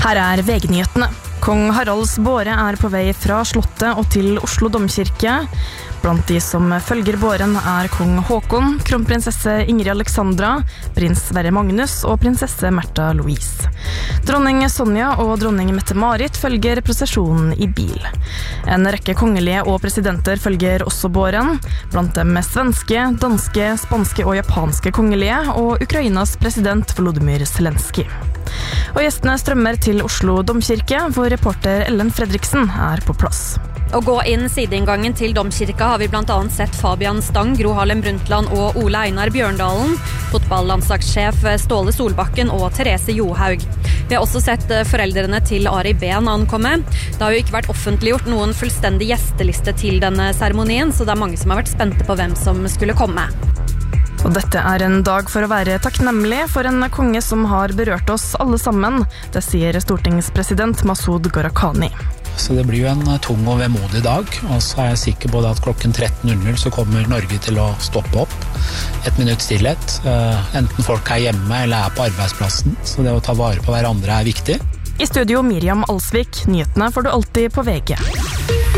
Her VG-nyhetene. Kong Haralds båre på vei fra slottet og til Oslo domkirke. Blant de som følger båren kong Håkon, kronprinsesse Ingrid Alexandra, prins Sverre Magnus og prinsesse Märtha Louise. Dronning Sonja og dronning Mette-Marit følger prosesjonen i bil. En rekke kongelige og presidenter følger også båren, blant dem svenske, danske, spanske og japanske kongelige, og Ukrainas president Volodymyr Zelensky. Og gjestene strømmer til Oslo domkirke, hvor reporter Ellen Fredriksen på plass. Å gå inn sideinngangen til domkirka har vi blant annet sett Fabian Stang, Gro Harlem Brundtland og Ole Einar Bjørndalen, fotballandslagssjef Ståle Solbakken og Therese Johaug. Vi har også sett foreldrene til Ari Behn ankomme. Det har jo ikke vært offentliggjort noen fullstendig gjesteliste til denne seremonien, så det mange som har vært spente på hvem som skulle komme. Og dette en dag for å være takknemlig for en konge som har berørt oss alle sammen. Det sier stortingspresident Masud Gharahkhani. Så det blir jo en tung og vemodig dag, og så jeg sikker på at klokken 13.00 så kommer Norge til å stoppe opp. 1 minutt stillhet, enten folk hjemme eller på arbeidsplassen, så det å ta vare på hverandre viktig. I studio Miriam Alsvik, nyhetene får du alltid på VG.